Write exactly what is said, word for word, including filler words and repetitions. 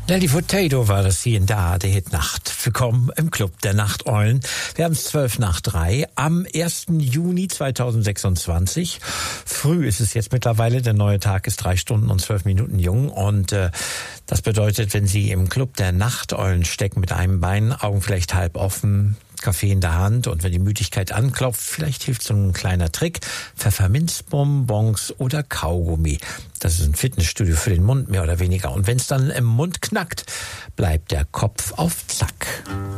Nelly Furtado war das hier in da, der Hit Nacht. Willkommen im Club der Nachteulen. Wir haben es zwölf nach drei am ersten Juni zweitausendsechsundzwanzig. Früh ist es jetzt mittlerweile, der neue Tag ist drei Stunden und zwölf Minuten jung und äh, das bedeutet, wenn Sie im Club der Nachteulen stecken mit einem Bein, Augen vielleicht halb offen, Kaffee in der Hand und wenn die Müdigkeit anklopft, vielleicht hilft so ein kleiner Trick, Pfefferminzbonbons oder Kaugummi. Das ist ein Fitnessstudio für den Mund, mehr oder weniger. Und wenn es dann im Mund knackt, bleibt der Kopf auf Zack.